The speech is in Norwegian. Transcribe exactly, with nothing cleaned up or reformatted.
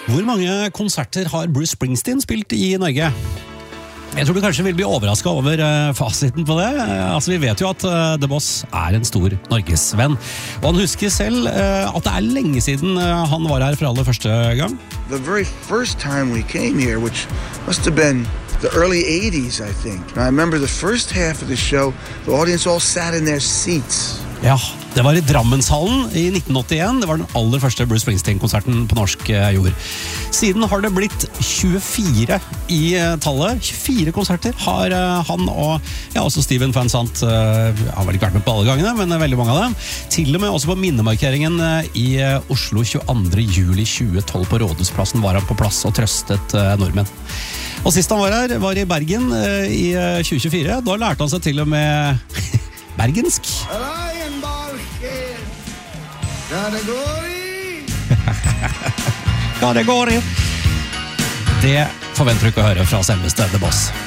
Hvor mange konserter har Bruce Springsteen spilt i Norge? Jeg tror du kanskje vil bli overrasket over uh, fasiten på det. Uh, altså, vi vet jo at uh, The Boss er en stor Norgesvenn. Og han husker selv uh, at det er lenge siden uh, han var her for aller første gang. The very first time we came here, which must have been the early eighties, I think. And I remember the first half of the show, the audience all sat in their seats. Ja, det var i Drammenshallen i nitten åttien. Det var den aller første Bruce Springsteen-konserten på norsk jord. Siden har det blitt tjuefire i tallet. tjuefire konserter har han og ja, også Steven Van Sant uh, har vel ikke vært med på alle gangene, men veldig mange av dem. Til og med også på minnemarkeringen i Oslo tjueandre juli tjuetolv på Rådhusplassen var han på plass og trøstet uh, nordmenn. Og sist han var her, var i Bergen uh, i tjue tjuefire. Da lærte han seg til og med bergensk. Ja, det går i. Ja, det går i. Det forventer du ikke å høre fra selveste The Boss.